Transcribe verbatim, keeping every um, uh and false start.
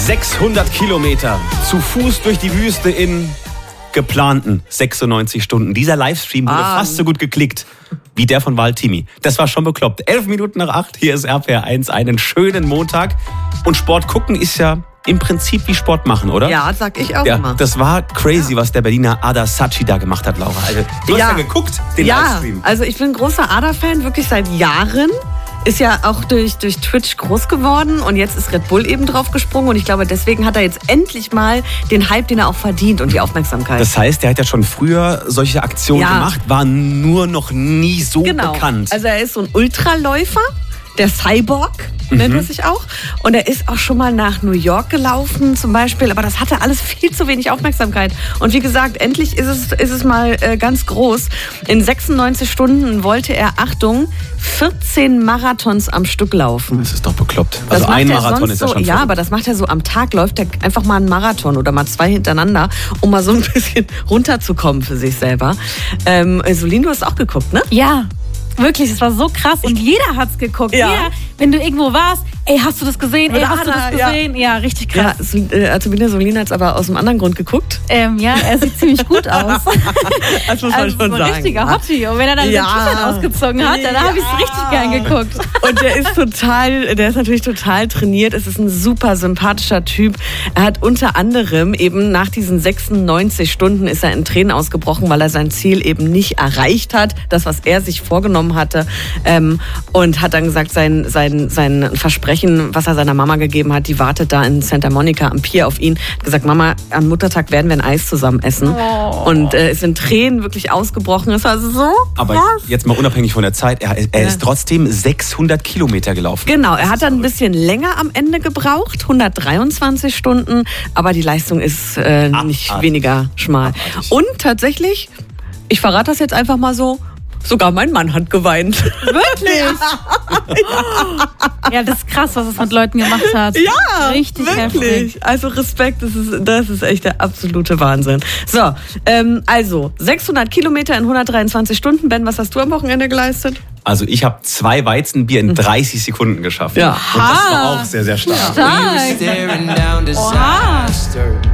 sechshundert Kilometer zu Fuß durch die Wüste in geplanten sechsundneunzig Stunden. Dieser Livestream wurde ah. fast so gut geklickt wie der von Waltimi. Das war schon bekloppt. Elf Minuten nach acht, hier ist R P R eins, einen schönen Montag. Und Sport gucken ist ja im Prinzip wie Sport machen, oder? Ja, sag ich auch ja, immer. Das war crazy, was der Berliner Ada Sachi da gemacht hat, Laura. Also, du ja. hast ja geguckt, den ja. Livestream. Also ich bin großer Ada-Fan, wirklich seit Jahren. Ist ja auch durch, durch Twitch groß geworden und jetzt ist Red Bull eben drauf gesprungen und ich glaube, deswegen hat er jetzt endlich mal den Hype, den er auch verdient und die Aufmerksamkeit. Das heißt, er hat ja schon früher solche Aktionen ja. gemacht, war nur noch nie so genau. bekannt. Also er ist so ein Ultraläufer, der Cyborg nennt er sich auch. Und er ist auch schon mal nach New York gelaufen zum Beispiel, aber das hatte alles viel zu wenig Aufmerksamkeit. Und wie gesagt, endlich ist es, ist es mal äh, ganz groß. In sechsundneunzig Stunden wollte er, Achtung, vierzehn Marathons am Stück laufen. Das ist doch bekloppt. Also ein Marathon ist ja so, schon Ja, verrückt. aber das macht er so am Tag, läuft er einfach mal einen Marathon oder mal zwei hintereinander, um mal so ein bisschen runterzukommen für sich selber. Ähm, Solin, du hast auch geguckt, ne? Ja. Wirklich, es war so krass und jeder hat's geguckt. Ja. Jeder, wenn du irgendwo warst, ey, hast du das gesehen? Ey, hast du das gesehen? Ja, ja richtig krass. Ja, Azubine Solin hat es aber aus einem anderen Grund geguckt. Ähm, ja, er sieht ziemlich gut aus. Das muss man also schon so ein sagen. richtiger Hottie. Und wenn er dann ja. sein T-Shirt ausgezogen hat, dann ja. habe ich es richtig gern geguckt. Und der ist total, der ist natürlich total trainiert. Es ist ein super sympathischer Typ. Er hat unter anderem eben nach diesen sechsundneunzig Stunden ist er in Tränen ausgebrochen, weil er sein Ziel eben nicht erreicht hat. Das, was er sich vorgenommen hatte. Ähm, und hat dann gesagt, sein, sein, sein Versprechen, was er seiner Mama gegeben hat, die wartet da in Santa Monica am Pier auf ihn. Hat gesagt, Mama, am Muttertag werden wir ein Eis zusammen essen. Oh. Und äh, ist in Tränen wirklich ausgebrochen. Es war so Aber krass. Jetzt mal unabhängig von der Zeit, er, er ist trotzdem sechshundert Kilometer gelaufen. Genau, er hat dann ein bisschen länger am Ende gebraucht, hundertdreiundzwanzig Stunden, aber die Leistung ist äh, nicht Abartig. weniger schmal. Abartig. Und tatsächlich, ich verrate das jetzt einfach mal so, sogar mein Mann hat geweint. Wirklich? Ja. ja, das ist krass, was es mit Leuten gemacht hat. Ja, richtig wirklich. Heftig. Also Respekt, das ist, das ist echt der absolute Wahnsinn. So, ähm, also sechshundert Kilometer in hundertdreiundzwanzig Stunden. Ben, was hast du am Wochenende geleistet? Also ich habe zwei Weizenbier in dreißig Sekunden geschafft. Ja. Und das war auch sehr, sehr stark. Stark. Oha.